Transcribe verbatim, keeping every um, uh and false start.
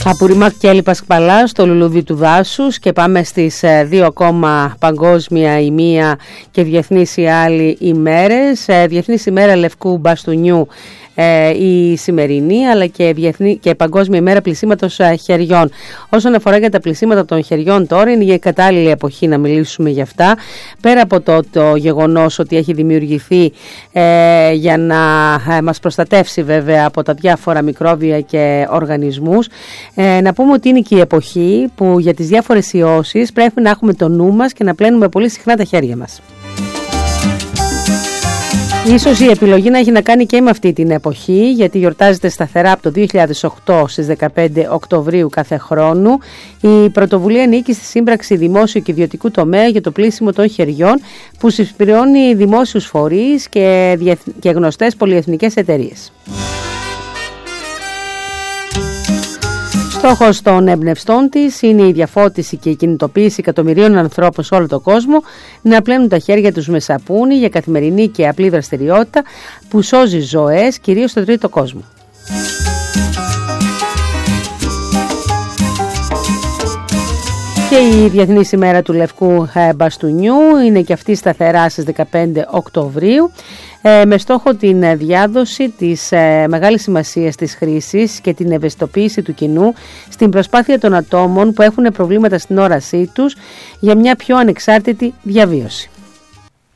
Από Ρημάκ και Έλλη Πασπαλά στο λουλούδι του δάσους και πάμε στις δύο ακόμα παγκόσμια η μία και διεθνής η άλλη ημέρες. Διεθνής ημέρα λευκού μπαστούνιου η σημερινή, αλλά και, διεθνή, και παγκόσμια ημέρα πλυσίματος χεριών. Όσον αφορά για τα πλυσίματα των χεριών τώρα, είναι η κατάλληλη εποχή να μιλήσουμε για αυτά, πέρα από το, το γεγονός ότι έχει δημιουργηθεί ε, για να ε, μας προστατεύσει βέβαια από τα διάφορα μικρόβια και οργανισμούς. Ε, να πούμε ότι είναι και η εποχή που για τις διάφορες ιώσεις πρέπει να έχουμε το νου μας και να πλένουμε πολύ συχνά τα χέρια μας. Ίσως η επιλογή να έχει να κάνει και με αυτή την εποχή, γιατί γιορτάζεται σταθερά από το δύο χιλιάδες οκτώ στις δεκαπέντε Οκτωβρίου κάθε χρόνο. Η πρωτοβουλία ανήκει στη σύμπραξη δημόσιου και ιδιωτικού τομέα για το πλύσιμο των χεριών, που συσπηρώνει δημόσιους φορείς και, διεθ... και γνωστές πολυεθνικές εταιρείες. Στόχος των εμπνευστών της είναι η διαφώτιση και η κινητοποίηση εκατομμυρίων ανθρώπων σε όλο τον κόσμο να πλένουν τα χέρια τους με σαπούνι για καθημερινή και απλή δραστηριότητα που σώζει ζωές, κυρίως στον τρίτο κόσμο. Και η Διεθνής ημέρα του λευκού μπαστούνιου είναι και αυτή σταθερά στις δεκαπέντε Οκτωβρίου, με στόχο την διάδοση της μεγάλης σημασίας της χρήσης και την ευαισθητοποίηση του κοινού στην προσπάθεια των ατόμων που έχουν προβλήματα στην όρασή τους για μια πιο ανεξάρτητη διαβίωση.